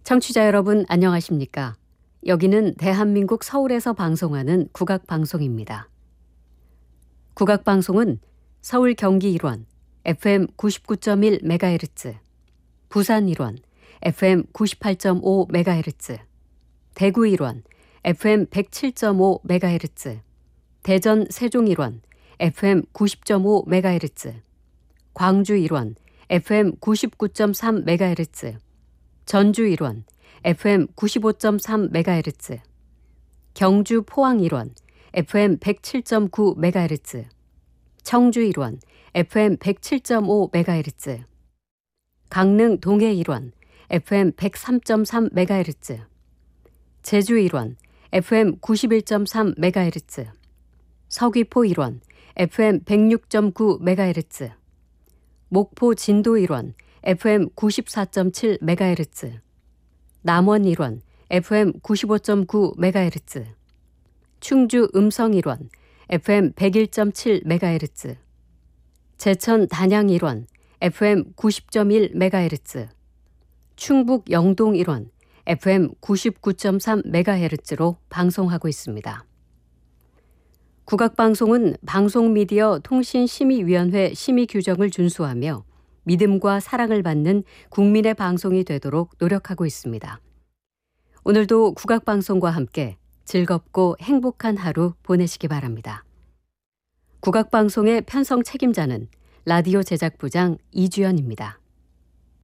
청취자 여러분 안녕하십니까? 여기는 대한민국 서울에서 방송하는 국악방송입니다. 국악방송은 서울 경기 일원 FM 99.1MHz, 부산 일원 FM 98.5MHz, 대구 일원 FM 107.5MHz, 대전 세종 일원 FM 90.5MHz, 광주 일원 FM 99.3MHz, 전주 일원 FM 95.3MHz, 경주 포항 일원 FM 107.9MHz, 청주 일원 FM 107.5MHz, 강릉 동해 일원 FM 103.3MHz, 제주 일원 FM 91.3MHz, 서귀포 일원 FM 106.9MHz, 목포 진도 일원 FM 94.7MHz, 남원 일원 FM 95.9MHz, 충주 음성 일원 FM 101.7MHz, 제천 단양 일원 FM 90.1MHz, 충북 영동 일원 FM 99.3MHz로 방송하고 있습니다. 국악방송은 방송미디어 통신심의위원회 심의 규정을 준수하며 믿음과 사랑을 받는 국민의 방송이 되도록 노력하고 있습니다. 오늘도 국악방송과 함께 즐겁고 행복한 하루 보내시기 바랍니다. 국악방송의 편성 책임자는 라디오 제작부장 이주연입니다.